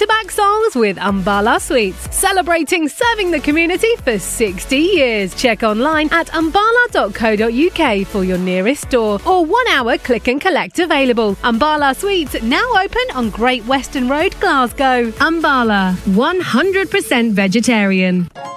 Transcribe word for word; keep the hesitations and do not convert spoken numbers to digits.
back-to-back songs with Umbala Sweets, celebrating serving the community for sixty years. Check online at umbala dot co dot uk for your nearest store or one-hour click and collect available. Umbala Sweets now open on Great Western Road, Glasgow. Umbala, one hundred percent vegetarian.